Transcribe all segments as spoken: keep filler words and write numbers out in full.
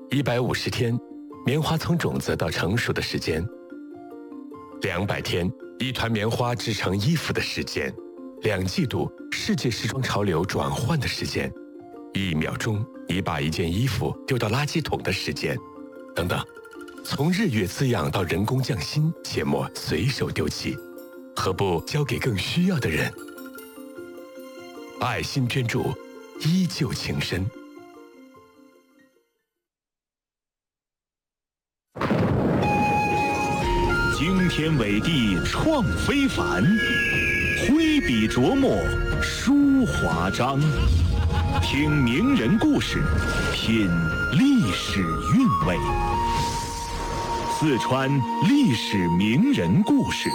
一百五十天，棉花从种子到成熟的时间；两百天，一团棉花织成衣服的时间；两季度，世界时装潮流转换的时间；一秒钟，你把一件衣服丢到垃圾桶的时间，等等。从日月滋养到人工匠心，切莫随手丢弃，何不交给更需要的人？爱心捐助，依旧情深。 惊天伟地创非凡，挥笔琢磨书华章。听名人故事，品历史韵味。四川历史名人故事。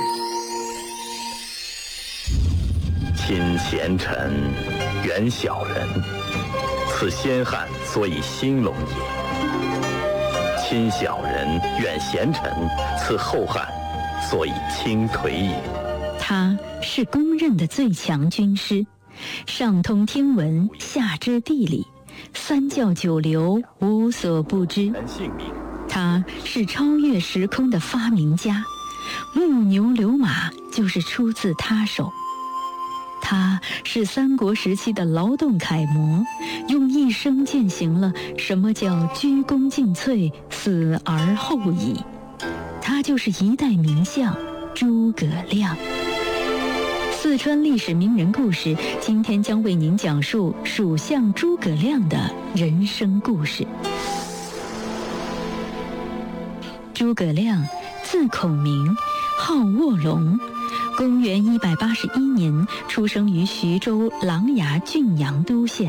亲贤臣，远小人，此先汉所以兴隆也；亲小人，远贤臣，此后汉所以倾颓也。 他是公认的最强军师，上通天文，下知地理，三教九流无所不知。他是超越时空的发明家，木牛流马就是出自他手。他是三国时期的劳动楷模，用一生践行了什么叫鞠躬尽瘁，死而后已。他就是一代名相诸葛亮。四川历史名人故事，今天将为您讲述蜀相诸葛亮的人生故事。诸葛亮，字孔明，号卧龙，公元一百八十一年出生于徐州琅琊郡阳都县。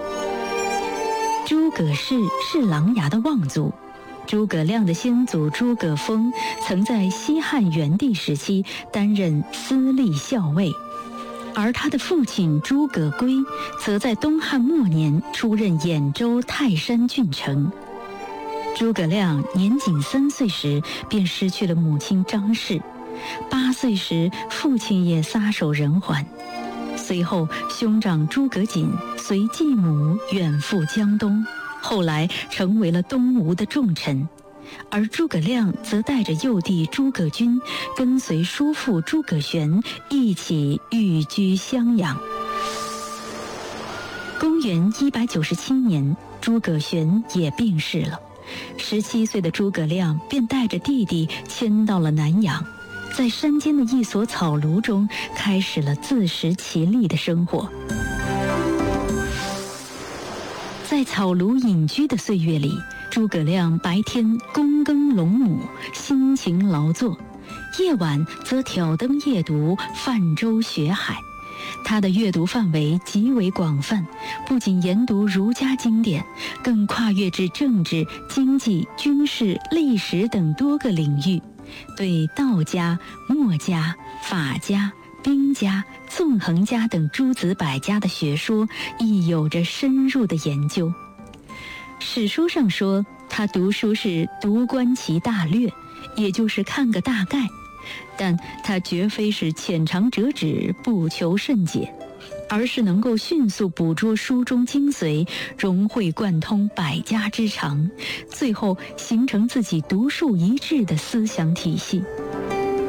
诸葛氏是琅琊的望族，诸葛亮的先祖诸葛丰曾在西汉元帝时期担任司隶校尉，而他的父亲诸葛圭则在东汉末年出任兖州泰山郡丞。诸葛亮年仅三岁时便失去了母亲张氏，八岁时父亲也撒手人寰。随后兄长诸葛瑾随继母远赴江东，后来成为了东吴的重臣，而诸葛亮则带着幼弟诸葛均跟随叔父诸葛玄一起寓居襄阳。公元一百九十七年，诸葛玄也病逝了，十七岁的诸葛亮便带着弟弟迁到了南阳，在山间的一所草庐中开始了自食其力的生活。在草庐隐居的岁月里，诸葛亮白天躬耕陇亩，辛勤劳作，夜晚则挑灯夜读，泛舟学海。他的阅读范围极为广泛，不仅研读儒家经典，更跨越至政治、经济、军事、历史等多个领域，对道家、墨家、法家、兵家、纵横家等诸子百家的学说亦有着深入的研究。史书上说，他读书是读观其大略，也就是看个大概，但他绝非是浅尝辄止，不求甚解，而是能够迅速捕捉书中精髓，融会贯通百家之长，最后形成自己独树一帜的思想体系。